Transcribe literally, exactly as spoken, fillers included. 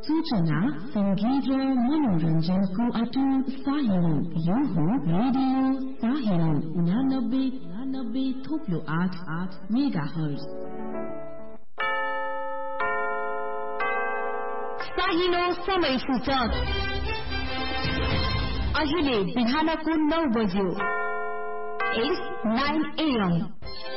सूचना संगीत र मनोरञ्जनको अटुट साहिलो यो हो रेडियो साहिलो उनानब्बे उनानब्बे थोप्लो आठ आठ मेगा हर्ज। साहिलो समय सूचक अहिले बिहानको नौ बज्यो। It's nine a m